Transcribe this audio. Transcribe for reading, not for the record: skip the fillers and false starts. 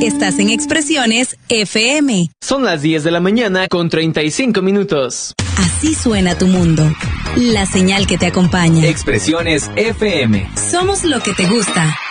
Estás en Expresiones FM. Son las 10 de la mañana con 35 minutos. Así suena tu mundo. La señal que te acompaña. Expresiones FM. Somos lo que te gusta.